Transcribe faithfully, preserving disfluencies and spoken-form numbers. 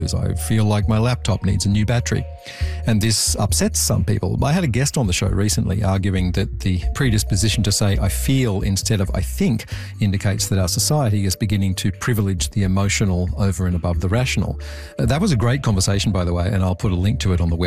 I feel like my laptop needs a new battery. And this upsets some people. I had a guest on the show recently arguing that the predisposition to say I feel instead of I think indicates that our society is beginning to privilege the emotional over and above the rational. Uh, that was a great conversation, by the way, and I'll put a link to it on the website.